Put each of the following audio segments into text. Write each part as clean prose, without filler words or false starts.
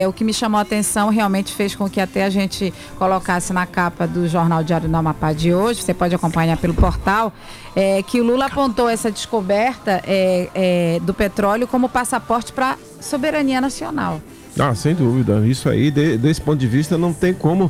O que me chamou a atenção realmente fez com que até a gente colocasse na capa do Jornal Diário do Amapá de hoje, você pode acompanhar pelo portal, que o Lula apontou essa descoberta do petróleo como passaporte para a soberania nacional. Sem dúvida. Isso aí, desse ponto de vista, não tem como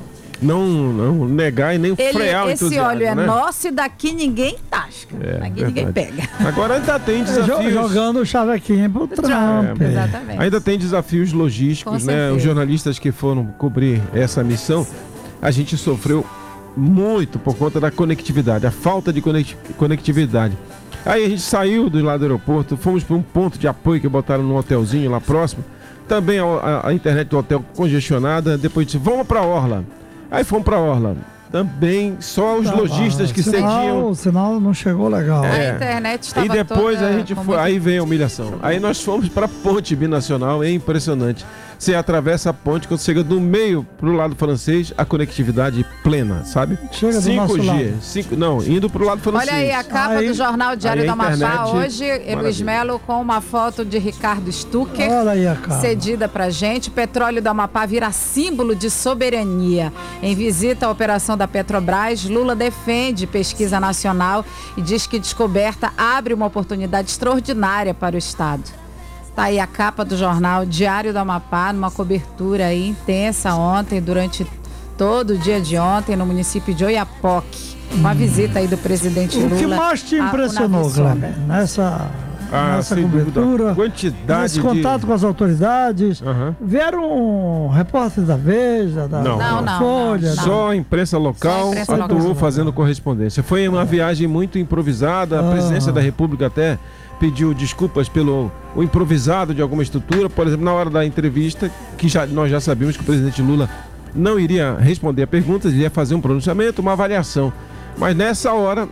não negar e nem frear o entusiasmo. Esse óleo é nosso e daqui ninguém tasca. Daqui ninguém pega. Agora ainda tem desafios. Jogando o chavequinho pro Trump. Exatamente. Ainda tem desafios logísticos, né? Os jornalistas que foram cobrir essa missão, a gente sofreu muito por conta da conectividade, a falta de conectividade. Aí a gente saiu do lado do aeroporto, fomos para um ponto de apoio que botaram num hotelzinho lá próximo. Também a internet do hotel congestionada. Depois disse, vamos para a Orla. Aí fomos para a Orla. Também só os lojistas que cediam. O sinal não chegou legal. A internet estava toda. E depois a gente foi, aí vem a humilhação. Aí nós fomos para a ponte binacional, é impressionante. Você atravessa a ponte, quando chega do meio pro lado francês, a conectividade plena, sabe? Chega do 5G, nosso lado. Indo pro lado francês. Olha aí a capa do Jornal Diário do Amapá hoje, Luiz Melo com uma foto de Ricardo Stucker, olha aí a capa, cedida pra gente. Petróleo do Amapá vira símbolo de soberania. Em visita à operação da Petrobras, Lula defende pesquisa nacional e diz que descoberta abre uma oportunidade extraordinária para o Estado. Tá aí a capa do Jornal Diário do Amapá, numa cobertura aí intensa ontem, durante todo o dia de ontem, no município de Oiapoque. Uma visita aí do presidente Lula. O que mais te impressionou, Cleber, nessa cobertura, quantidade nesse contato com as autoridades? Vieram repórteres da Veja, da Folha? Só a imprensa local atuou fazendo correspondência. Foi uma viagem muito improvisada, a presidência da República até pediu desculpas pelo o improvisado de alguma estrutura. Por exemplo, na hora da entrevista, que nós já sabíamos que o presidente Lula não iria responder a perguntas, iria fazer um pronunciamento, uma avaliação. Mas nessa hora,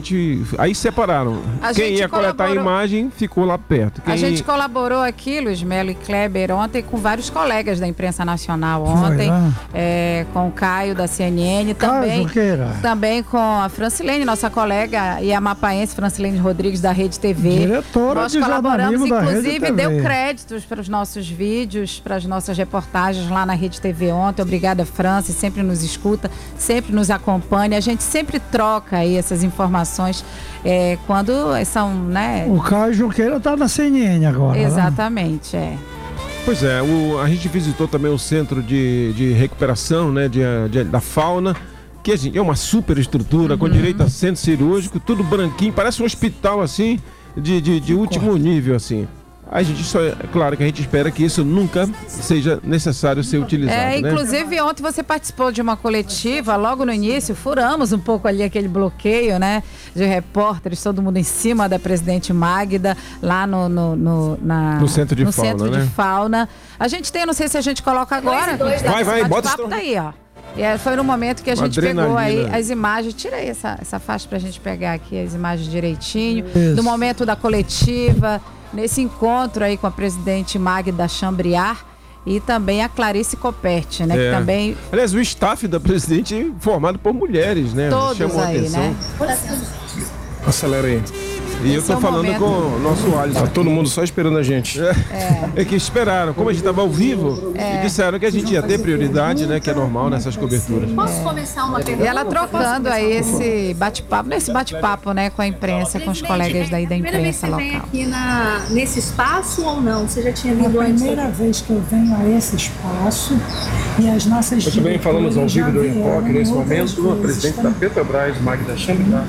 aí separaram. Quem ia coletar a imagem ficou lá perto. A gente colaborou aqui, Luiz Melo e Kleber, ontem com vários colegas da imprensa nacional. Ontem, com o Caio da CNN, também com a Francilene, nossa colega e amapaense Francilene Rodrigues da Rede TV. Diretora Nós de colaboramos, da Rede inclusive TV. Deu créditos para os nossos vídeos, para as nossas reportagens lá na Rede TV ontem. Obrigada, Franci, sempre nos escuta, sempre nos acompanha. A gente sempre troca aí essas informações quando são, né? O Caio Junqueira está na CNN agora. Exatamente, Pois é, a gente visitou também o centro de recuperação, né, da fauna, que é uma super estrutura, com direito a centro cirúrgico, tudo branquinho, parece um hospital assim, de último nível, assim. Claro que a gente espera que isso nunca seja necessário ser utilizado. Inclusive, ontem você participou de uma coletiva, logo no início, furamos um pouco ali aquele bloqueio, né? De repórteres, todo mundo em cima da presidente Magda, lá no centro de fauna. A gente tem, não sei se a gente coloca agora. Vai, bota o papo tá aí, ó. E foi no momento que a gente pegou aí as imagens. Tira aí essa faixa pra gente pegar aqui as imagens direitinho. Isso. Do momento da coletiva, nesse encontro aí com a presidente Magda Chambriard e também a Clarice Copperti, né? Que também... Aliás, o staff da presidente formado por mulheres, né? Todos chamam aí, atenção. né? Acelera aí. E eu tô falando com o nosso Alisson. Tá todo mundo só esperando a gente. É que esperaram. Como a gente estava ao vivo, e disseram que a gente ia ter prioridade, né? Que é normal nessas coberturas. Posso começar uma pergunta? E ela trocando aí esse bate-papo, né? Com a imprensa, com os colegas daí da imprensa local. Você vem aqui nesse espaço ou não? Você já tinha vindo antes? É a primeira vez que eu venho a esse espaço e as nossas Nós também falamos ao vivo do Oiapoque nesse momento, a presidente da Petrobras, Magda Chambriard,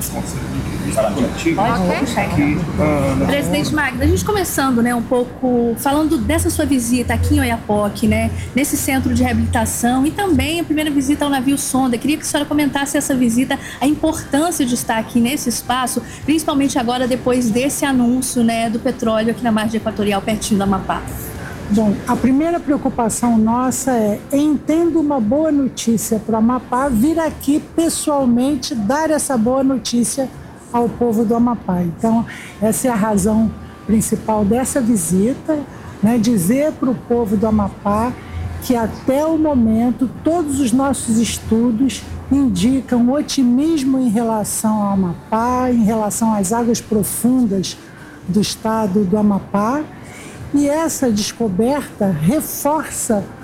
Presidente Magda, a gente começando, né, um pouco falando dessa sua visita aqui em Oiapoque, né, nesse centro de reabilitação e também a primeira visita ao navio sonda. Queria que a senhora comentasse essa visita, a importância de estar aqui nesse espaço, principalmente agora depois desse anúncio, né, do petróleo aqui na margem equatorial, pertinho do Amapá. Bom, a primeira preocupação nossa em tendo uma boa notícia para o Amapá, vir aqui pessoalmente dar essa boa notícia ao povo do Amapá. Então, essa é a razão principal dessa visita, né? Dizer para o povo do Amapá que até o momento todos os nossos estudos indicam otimismo em relação ao Amapá, em relação às águas profundas do estado do Amapá, e essa descoberta reforça